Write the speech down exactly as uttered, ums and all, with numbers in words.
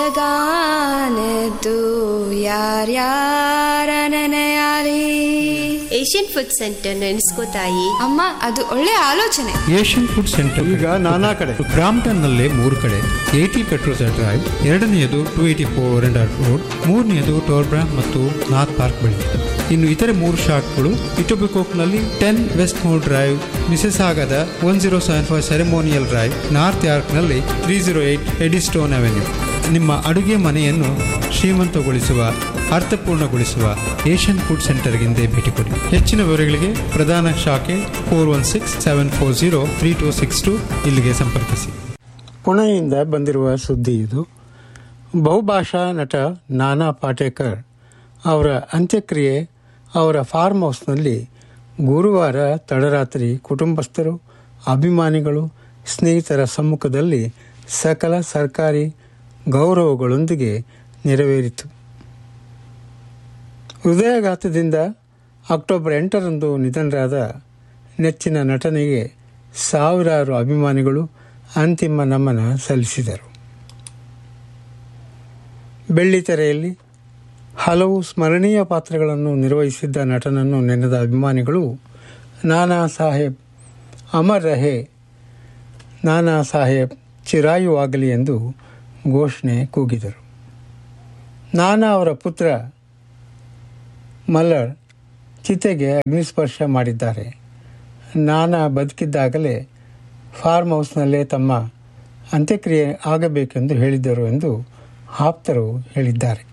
ಬೆಳಗಾನೆದ್ದು ಯಾರ್ಯಾರ ನೆನೆಯಾಲಿ. Asian food centre ನೆನೆಸ್ಕೋತಾಯಿ. ಅಮ್ಮ, ಅದು ಒಳ್ಳೆ ಆಲೋಚನೆ. ಏಷ್ಯನ್ ಫುಡ್ ಸೆಂಟರ್ ಈಗ ನಾನಾ ಕಡೆ. ಬ್ರಾಂಪ್ಟನ್ ನಲ್ಲೇ ಮೂರು ಕಡೆ. ಏಟಿ ಪೆಟ್ರೋಲ್ ಡ್ರೈವ್, ಎರಡನೆಯದು two eighty four render road, ಮೂರನೆಯದು ಟೋರ್ಬ್ರಾ ಮತ್ತು ನಾರ್ತ್ ಪಾರ್ಕ್ ಬಳಿ. ಇನ್ನು ಇತರೆ ಮೂರು ಶಾಪ್ಗಳು ಇಟೋಬಿಕೋಕ್ನಲ್ಲಿ ten West more drive, ಮಿಸೆಸಾಗದ one zero seven five ceremonial drive, north ಯಾರ್ಕ್ನಲ್ಲಿ three zero eight Eddystone avenue. ನಿಮ್ಮ ಅಡುಗೆ ಮನೆಯನ್ನು ಶ್ರೀಮಂತಗೊಳಿಸುವ, ಅರ್ಥಪೂರ್ಣಗೊಳಿಸುವ ಏಷ್ಯನ್ ಫುಡ್ ಸೆಂಟರ್ಗೆಂದೇ ಭೇಟಿ ಕೊಡಿ. ಹೆಚ್ಚಿನ ವಿವರಗಳಿಗೆ ಪ್ರಧಾನ ಶಾಖೆ four one six seven four zero three two six to ಇಲ್ಲಿಗೆ ಸಂಪರ್ಕಿಸಿ. ಪುಣೆಯಿಂದ ಬಂದಿರುವ ಸುದ್ದಿ ಇದು. ಬಹುಭಾಷಾ ನಟ ನಾನಾ ಪಾಟೇಕರ್ ಅವರ ಅಂತ್ಯಕ್ರಿಯೆ ಅವರ ಫಾರ್ಮ್ ಹೌಸ್ನಲ್ಲಿ ಗುರುವಾರ ತಡರಾತ್ರಿ ಕುಟುಂಬಸ್ಥರು, ಅಭಿಮಾನಿಗಳು, ಸ್ನೇಹಿತರ ಸಮ್ಮುಖದಲ್ಲಿ ಸಕಲ ಸರ್ಕಾರಿ ಗೌರವಗಳೊಂದಿಗೆ ನೆರವೇರಿತು. ಹೃದಯಾಘಾತದಿಂದ ಅಕ್ಟೋಬರ್ ಎಂಟರಂದು ನಿಧನರಾದ ನೆಚ್ಚಿನ ನಟನಿಗೆ ಸಾವಿರಾರು ಅಭಿಮಾನಿಗಳು ಅಂತಿಮ ನಮನ ಸಲ್ಲಿಸಿದರು. ಬೆಳ್ಳಿತೆರೆಯಲ್ಲಿ ಹಲವು ಸ್ಮರಣೀಯ ಪಾತ್ರಗಳನ್ನು ನಿರ್ವಹಿಸಿದ್ದ ನಟನನ್ನು ನೆನೆದ ಅಭಿಮಾನಿಗಳು ನಾನಾ ಸಾಹೇಬ್ ಅಮರ್ ರಹೆ, ನಾನಾ ಸಾಹೇಬ್ ಚಿರಾಯುವಾಗಲಿ ಎಂದು ಘೋಷಣೆ ಕೂಗಿದರು. ನಾನಾ ಅವರ ಪುತ್ರ ಮಲ್ಲರ್ ಚಿತೆಗೆ ಅಗ್ನಿಸ್ಪರ್ಶ ಮಾಡಿದ್ದಾರೆ. ನಾನಾ ಬದುಕಿದ್ದಾಗಲೇ ಫಾರ್ಮ್ ಹೌಸ್ನಲ್ಲೇ ತಮ್ಮ ಅಂತ್ಯಕ್ರಿಯೆ ಆಗಬೇಕೆಂದು ಹೇಳಿದ್ದರು ಎಂದು ಆಪ್ತರು ಹೇಳಿದ್ದಾರೆ.